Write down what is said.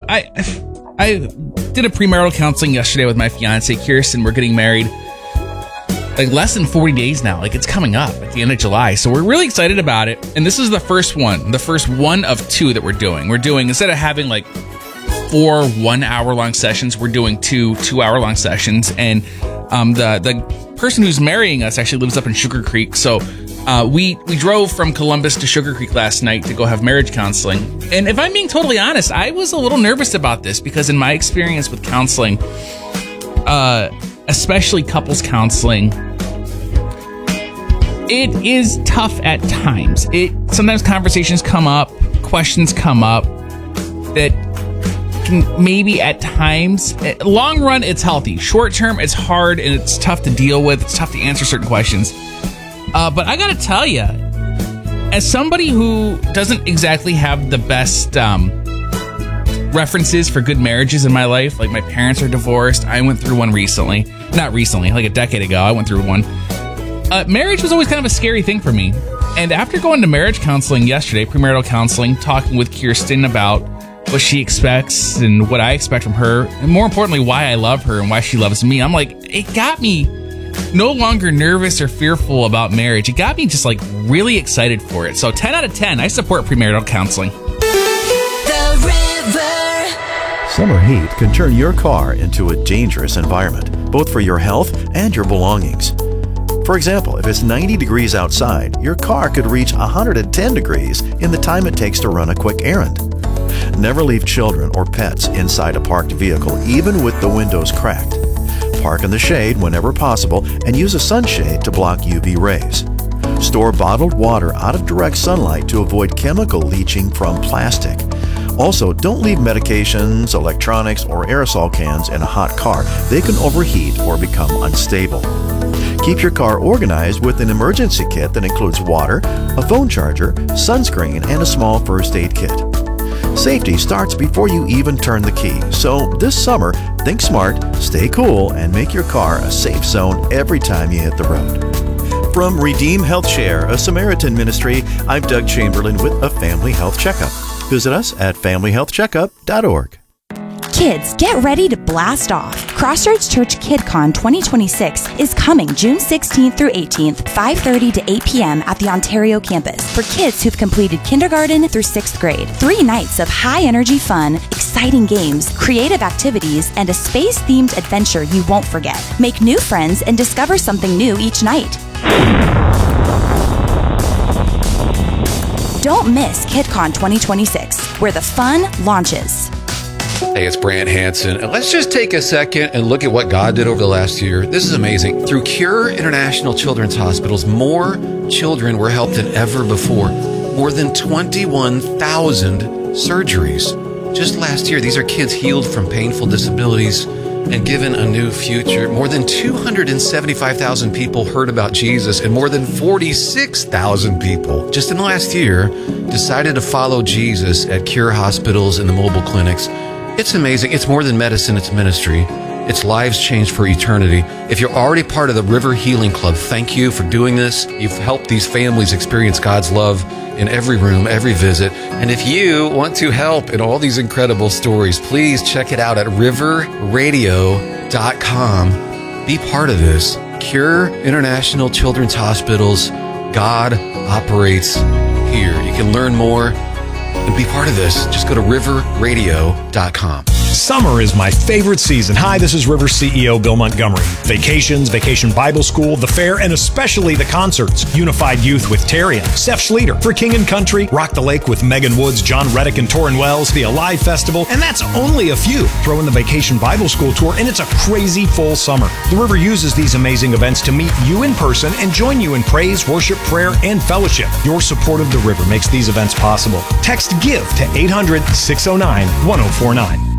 I did a premarital counseling yesterday with my fiance, Kirsten. We're getting married like less than 40 days now. Like, it's coming up at the end of July. So we're really excited about it. And this is the first one of two that we're doing. We're doing, instead of having like 4 1-hour-long sessions, we're doing 2 2-hour-long sessions. And the person who's marrying us actually lives up in Sugar Creek. So we drove from Columbus to Sugar Creek last night to go have marriage counseling. And if I'm being totally honest, I was a little nervous about this because in my experience with counseling, especially couples counseling, it is tough at times. Sometimes conversations come up, questions come up that can maybe at times, long run, it's healthy. Short term, it's hard and it's tough to deal with. It's tough to answer certain questions. But I gotta tell you, as somebody who doesn't exactly have the best references for good marriages in my life, like my parents are divorced. I went through one recently. Not recently, like a decade ago, I went through one. Marriage was always kind of a scary thing for me. And after going to marriage counseling yesterday, premarital counseling, talking with Kirsten about what she expects and what I expect from her, and more importantly, why I love her and why she loves me, I'm like, it got me no longer nervous or fearful about marriage. It got me just like really excited for it. So 10 out of 10, I support premarital counseling. The River. Summer heat can turn your car into a dangerous environment, both for your health and your belongings. For example, if it's 90 degrees outside, your car could reach 110 degrees in the time it takes to run a quick errand. Never leave children or pets inside a parked vehicle, even with the windows cracked. Park in the shade whenever possible and use a sunshade to block UV rays. Store bottled water out of direct sunlight to avoid chemical leaching from plastic. Also, don't leave medications, electronics, or aerosol cans in a hot car. They can overheat or become unstable. Keep your car organized with an emergency kit that includes water, a phone charger, sunscreen, and a small first aid kit. Safety starts before you even turn the key. So this summer, think smart, stay cool, and make your car a safe zone every time you hit the road. From Redeem Health Share, a Samaritan ministry, I'm Doug Chamberlain with a Family Health Checkup. Visit us at familyhealthcheckup.org. Kids, get ready to blast off. Crossroads Church KidCon 2026 is coming June 16th through 18th, 5:30 to 8 p.m. at the Ontario campus for kids who've completed kindergarten through 6th grade. 3 nights of high-energy fun, exciting games, creative activities, and a space-themed adventure you won't forget. Make new friends and discover something new each night. Don't miss KidCon 2026, where the fun launches. Hey, it's Brant Hansen, and let's just take a second and look at what God did over the last year. This is amazing. Through Cure International Children's Hospitals, more children were helped than ever before. More than 21,000 surgeries. Just last year, these are kids healed from painful disabilities and given a new future. More than 275,000 people heard about Jesus, and more than 46,000 people just in the last year decided to follow Jesus at Cure hospitals and the mobile clinics. It's amazing. It's more than medicine, it's ministry. It's lives changed for eternity. If you're already part of the River Healing Club, thank you for doing this. You've helped these families experience God's love in every room, every visit. And if you want to help in all these incredible stories, please check it out at riverradio.com. Be part of this. Cure International Children's Hospitals. God operates here. You can learn more and be part of this. Just go to riverradio.com. Summer is my favorite season. Hi, this is River CEO Bill Montgomery. Vacations, Vacation Bible School, the fair, and especially the concerts. Unified Youth with Terry and Steph Schlueter. For King and Country, Rock the Lake with Megan Woods, John Reddick, and Torrin Wells. The Alive Festival, and that's only a few. Throw in the Vacation Bible School Tour, and it's a crazy full summer. The River uses these amazing events to meet you in person and join you in praise, worship, prayer, and fellowship. Your support of the River makes these events possible. Text GIVE to 800-609-1049.